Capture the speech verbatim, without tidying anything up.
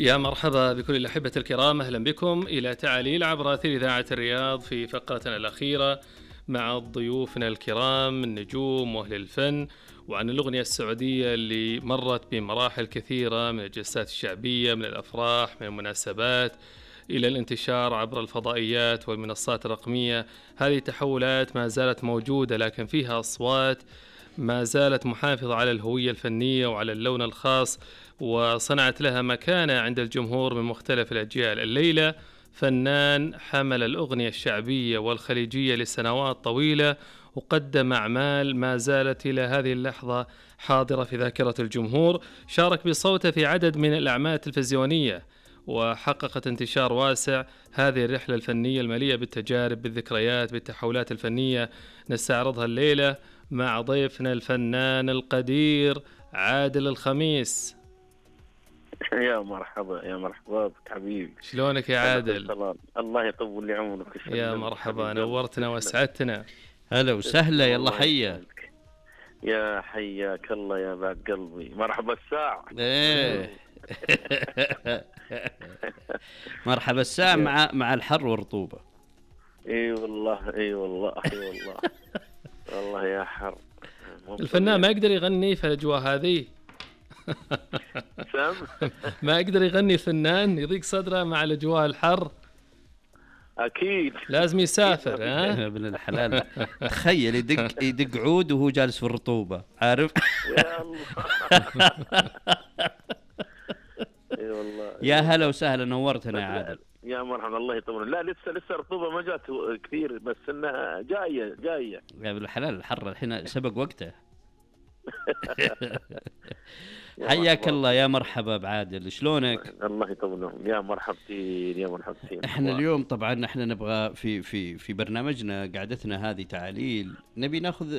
يا مرحبا بكل الأحبة الكرام، أهلا بكم إلى تعاليل عبر أثير إذاعة الرياض في فقرتنا الأخيرة مع ضيوفنا الكرام النجوم وأهل الفن، وعن الأغنية السعودية اللي مرت بمراحل كثيرة من الجلسات الشعبية، من الأفراح، من المناسبات، إلى الانتشار عبر الفضائيات والمنصات الرقمية. هذه التحولات ما زالت موجودة، لكن فيها أصوات ما زالت محافظة على الهوية الفنية وعلى اللون الخاص، وصنعت لها مكانة عند الجمهور من مختلف الأجيال. الليلة فنان حمل الأغنية الشعبية والخليجية لسنوات طويلة، وقدم أعمال ما زالت إلى هذه اللحظة حاضرة في ذاكرة الجمهور. شارك بصوته في عدد من الأعمال التلفزيونية، وحققت انتشار واسع. هذه الرحلة الفنية المليئة بالتجارب، بالذكريات، بالتحولات الفنية، نستعرضها الليلة مع ضيفنا الفنان القدير عادل الخميس. يا مرحبا يا مرحبا بك حبيبي، شلونك يا عادل؟ الله يطول لي عمرك. يا مرحبا، نورتنا واسعدتنا. هلا وسهلا، يلا حيا. يا حياك الله يا بعد قلبي، مرحبا الساعة. ايه مرحبا الساعة مع مع الحر والرطوبة. اي والله اي والله اي والله والله يا حر. الفنان ما يقدر يغني في الأجواء هذه. سام ما يقدر يغني الفنان، يضيق صدره مع الأجواء الحر. أكيد لازم يسافر. ها يا ابن الحلال، تخيل يدق يدق عود وهو جالس في الرطوبة، عارف؟ يا الله اي والله. يا هلا وسهلا، نورتنا يا عادل. يا مرحبا، الله يطول. لا لسه لسه رطوبة ما جات كثير، بس انها جاية جاية. يا ابن الحلال، الحر الحين سبق وقته. حياك الله، يا مرحبا بعادل، شلونك؟ الله يطولهم. يا مرحبتين يا مرحبتين. احنا اليوم طبعا احنا نبغى في في في برنامجنا قعدتنا هذه تعاليل، نبي ناخذ